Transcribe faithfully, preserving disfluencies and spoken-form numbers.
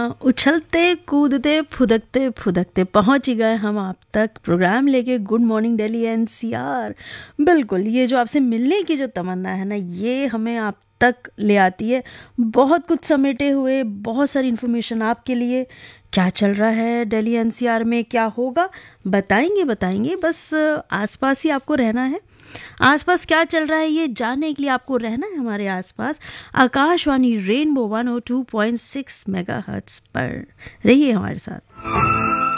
उछलते कूदते फुदकते फुदकते पहुंच ही गए हम आप तक प्रोग्राम लेके गुड मॉर्निंग दिल्ली एनसीआर। बिल्कुल, ये जो आपसे मिलने की जो तमन्ना है ना, ये हमें आप तक ले आती है। बहुत कुछ समेटे हुए, बहुत सारी इन्फॉर्मेशन आपके लिए। क्या चल रहा है दिल्ली एनसीआर में, क्या होगा, बताएंगे बताएंगे बस आसपास ही आपको रहना है। आसपास क्या चल रहा है ये जानने के लिए आपको रहना है हमारे आसपास। Akashvani rainbow one O two point six megahertz पर रहिए हमारे साथ।